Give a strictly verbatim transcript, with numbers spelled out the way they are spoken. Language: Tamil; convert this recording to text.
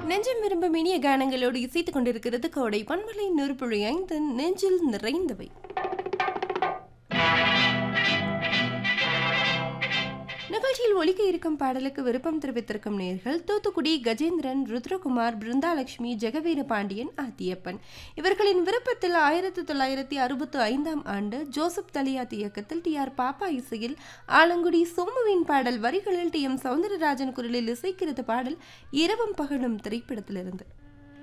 நெஞ்சம் விரும்பும் இனிய கானங்களோடு இசைத்துக் கொண்டிருக்கிறது கோடை பன்மலை நூறு புள்ளி ஐந்து நெஞ்சில் நிறைந்தவை. நிகழ்ச்சியில் ஒலிக்க இருக்கும் பாடலுக்கு விருப்பம் தெரிவித்திருக்கும் நேர்கள் தூத்துக்குடி கஜேந்திரன், ருத்ரகுமார், பிருந்தாலட்சுமி, ஜெகவீர பாண்டியன், ஆத்தியப்பன். இவர்களின் விருப்பத்தில் ஆயிரத்தி தொள்ளாயிரத்தி அறுபத்தி ஐந்தாம் ஆண்டு ஜோசப் தலியாத் இயக்கத்தில் டி ஆர் பாப்பா இசையில் ஆலங்குடி சோமுவின் பாடல் வரிகளில் டி எம் சௌந்தரராஜன் குரலில் இசைக்கிறது பாடல் இரவும் பகலும் திரைப்படத்திலிருந்து.